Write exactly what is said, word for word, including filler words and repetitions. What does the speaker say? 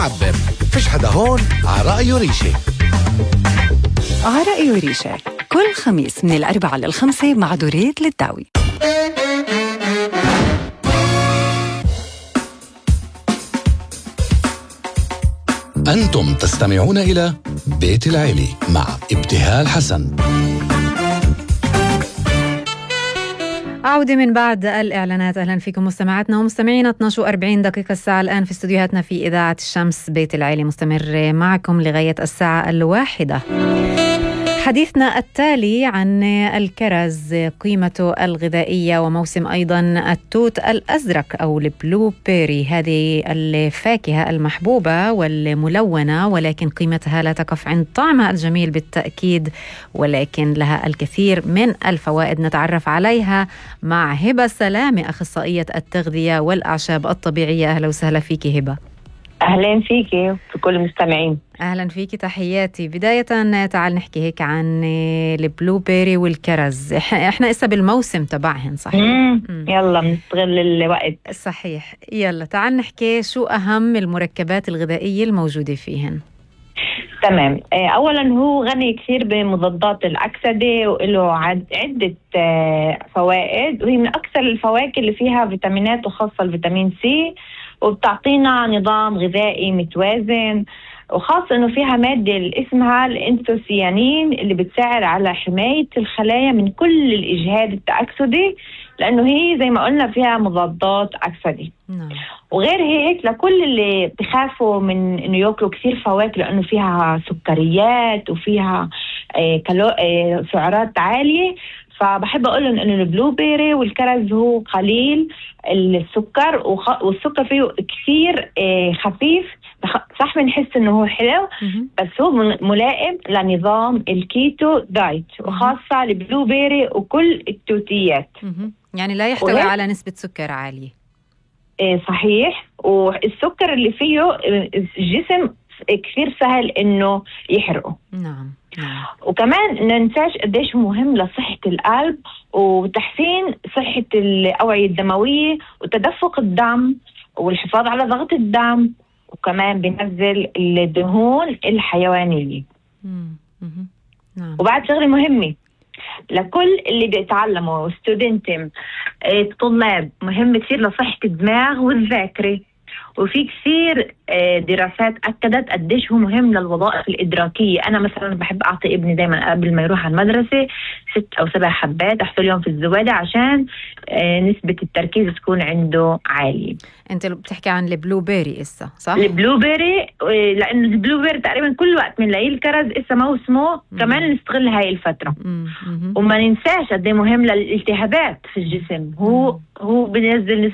عبر فيش حدا هون عرأي وريشة. عرأي وريشة كل خميس من الأربعة للخمسة مع دوريد للداوي. أنتم تستمعون إلى بيت العيلة مع ابتهال حسن. عودة من بعد الإعلانات. أهلا فيكم مستمعاتنا ومستمعينا. اثناشر وأربعين دقيقة الساعة الآن في استوديوهاتنا في إذاعة الشمس بيت العيلة، مستمر معكم لغاية الساعة الواحدة. حديثنا التالي عن الكرز، قيمته الغذائية وموسم أيضا التوت الأزرق أو البلو بيري، هذه الفاكهة المحبوبة والملونة، ولكن قيمتها لا تقف عند طعمها الجميل بالتأكيد، ولكن لها الكثير من الفوائد نتعرف عليها مع هبة سلامة، أخصائية التغذية والأعشاب الطبيعية. أهلا وسهلا فيكي هبة. أهلا فيكي في كل المستمعين. أهلا فيكي، تحياتي. بداية تعال نحكي هيك عن البلو بيري والكرز، إحنا إسا بالموسم تبعهن صحيح؟ مم. مم. يلا نستغل الوقت. صحيح، يلا تعال نحكي شو أهم المركبات الغذائية الموجودة فيهن. تمام. أولا هو غني كثير بمضادات الأكسدة وله عدة فوائد، وهي من أكثر الفواكه اللي فيها فيتامينات وخاصة الفيتامين سي، وبتعطينا نظام غذائي متوازن، وخاصة انه فيها مادة اللي اسمها الانثوسيانين اللي بتساعد على حماية الخلايا من كل الإجهاد التأكسدي، لأنه هي زي ما قلنا فيها مضادات أكسدة. نعم. وغير هيك لكل اللي بخافوا من انه ياكلوا كثير فواكه لأنه فيها سكريات وفيها آه كالو... آه سعرات عالية، فبحب أقول إنه البلو بيري والكرز هو قليل السكر، وخ... والسكر فيه كثير آه خفيف، صح بنحس إنه هو حلو بس هو ملائم لنظام الكيتو دايت، وخاصة البلو بيري وكل التوتيات. يعني لا يحتوي وهي... على نسبة سكر عالية. آه صحيح، والسكر اللي فيه الجسم كثير سهل إنه يحرقه. نعم. نعم. وكمان ننساش قديش مهم لصحة القلب وتحسين صحة الأوعية الدموية وتدفق الدم والحفاظ على ضغط الدم، وكمان بينزل الدهون الحيوانية. مم. مم. نعم. وبعد شغلة مهمة لكل اللي بيتعلموا ستودنتم طلاب، مهم كثير لصحة الدماغ والذاكرة، وفي كثير دراسات أكدت قديش هو مهم للوظائف الإدراكية. أنا مثلا بحب أعطي ابني دايما قبل ما يروح على المدرسة ست أو سبع حبات أحط اليوم في الزوادة عشان نسبة التركيز تكون عنده عالية. أنت بتحكي عن البلو بيري إسا صح؟ البلو بيري، لأنه البلو بيري تقريبا كل وقت من لاقي الكرز إسا موسمه، كمان نستغل هاي الفترة. مم. وما ننساش قد ايه مهم للالتهابات في الجسم، هو مم. هو بينزل